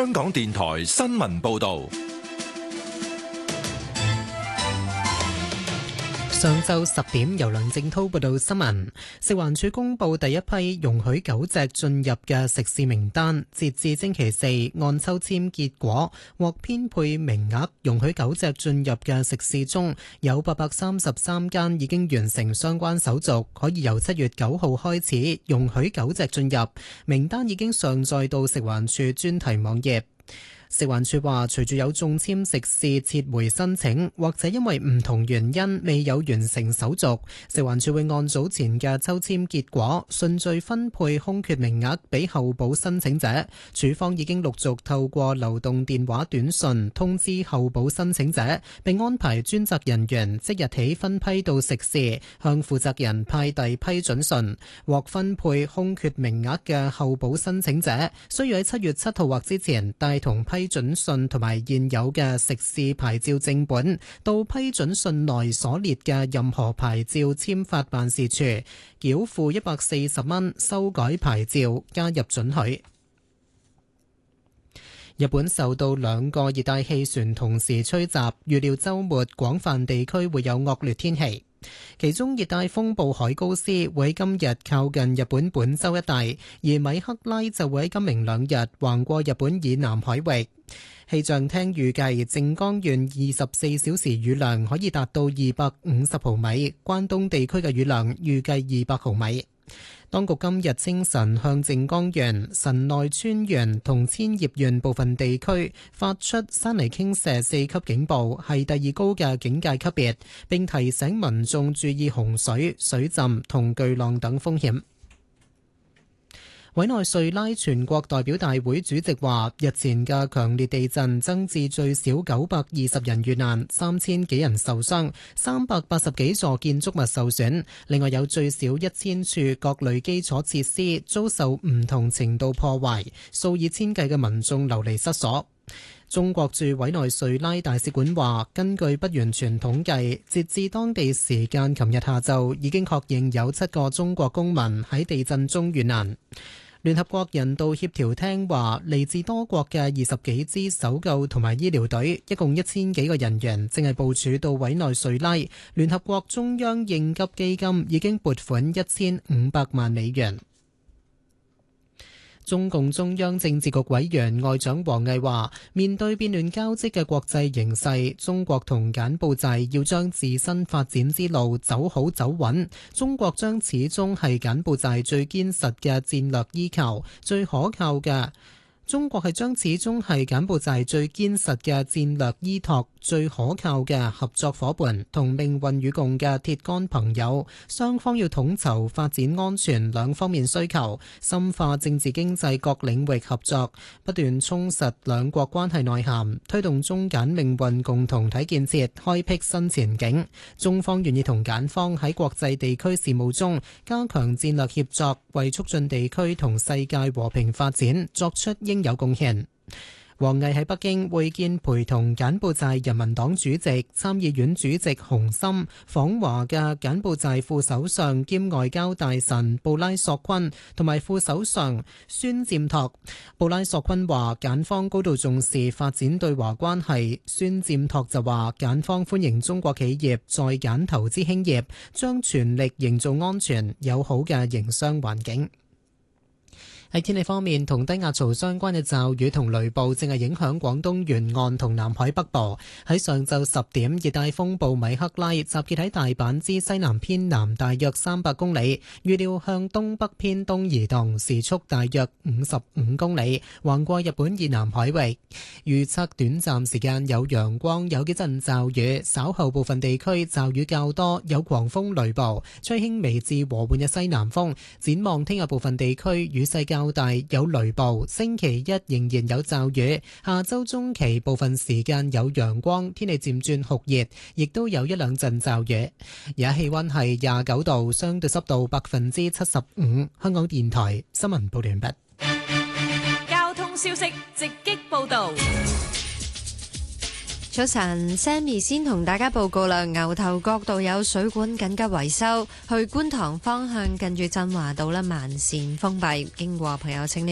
香港電台新聞報道。 上晝10點，由梁正濤報道新聞。食環署公布第一批容許狗隻進入嘅食肆名單，截至星期四，按抽籤結果獲編配名額容許狗隻進入嘅食肆中，有833間已經完成相關手續，可以由7月9號開始容許狗隻進入。名單已經上載到食環署專題網頁。食環署話，隨住有中籤食肆撤回申請，或者因為唔同原因未有完成手續，食環署會按早前嘅抽籤結果順序分配空缺名額俾候補申請者。署方已經陸續透過流動電話短訊通知候補申請者，並安排專責人員即日起分批到食肆向負責人派遞批准信。獲分配空缺名額嘅候補申請者需要喺7月7號或之前帶同批准信同埋現有嘅食肆牌照正本到批准信內所列嘅任何牌照簽發辦事處，繳付140蚊修改牌照，加入准許。日本受到2個熱帶氣旋同時吹襲，預料週末廣泛地區會有惡劣天氣。其中熱帶風暴海高斯會喺今日靠近日本本州一帶，而米克拉就會喺今明2日橫過日本以南海域。氣象廳預計靜岡縣24小時雨量可以達到250毫米，關東地區嘅雨量預計200毫米。當局今日清晨向靜岡縣、神奈川縣同千葉縣部分地區發出山泥傾瀉4級警報，係第2高嘅警戒級別，並提醒民眾注意洪水、水浸同巨浪等風險。委內瑞拉全國代表大會主席話，日前嘅強烈地震增至最少920人遇難，3000幾人受傷，380幾座建築物受損，另外有最少1000處各類基礎設施遭受唔同程度破壞，數以千計嘅民眾流離失所。中國駐委內瑞拉大使館話，根據不完全統計，截至當地時間琴日下晝，已經確認有7個中國公民喺地震中遇難。聯合國人道協調廳話，嚟自多國嘅20幾支搜救同埋醫療隊，一共1000幾個人員，正係部署到委內瑞拉。聯合國中央應急基金已經撥款1500萬美元。中共中央政治局委員外長王毅話，面對變亂交織嘅國際形勢，中國同柬埔寨要將自身發展之路走好走穩。中國將始終係柬埔寨最堅實嘅戰略依靠，最可靠嘅。中國係將始終係柬埔寨最堅實嘅戰略依託，最可靠嘅合作夥伴同命運與共嘅鐵桿朋友。雙方要統籌發展安全兩方面需求，深化政治經濟各領域合作，不斷充實兩國關係內涵，推動中柬命運共同體建設開闢新前景。中方願意同柬方喺國際地區事務中加強戰略協作，為促進地區同世界和平發展作出應有貢獻。王毅喺北京會見陪同柬埔寨人民黨主席、參議院主席洪森訪華嘅柬埔寨副首相兼外交大臣布拉索坤同埋副首相孫占托。布拉索坤話，柬方高度重視發展對華關係，孫占托就話，柬方歡迎中國企業在柬投資興業，將全力營造安全友好嘅營商環境。喺天氣方面，同低壓槽相關嘅驟雨同雷暴正係影響廣東沿岸同南海北部。喺上晝10點，熱帶風暴米克拉集結喺大阪之西南偏南大約300公里，預料向東北偏東移動，時速大約55公里，橫過日本以南海域。預測短暫時間有陽光，有幾陣驟雨，稍後部分地區驟雨較多，有狂風雷暴，吹輕微至和緩嘅西南風。展望聽日部分地區雨勢較大，有雷暴，星期一仍然有驟雨，下周中期部分時間有陽光，天氣漸轉酷熱，亦都有一兩陣驟雨。而家氣溫係29度，相對濕度75%。香港電台新聞報道完畢。 交通消息直擊報道。 早晨 ，Sammy 先同大家報告啦。牛頭角道有水管緊急維修，去觀塘方向近住振華道啦，慢線封閉，經過朋友請你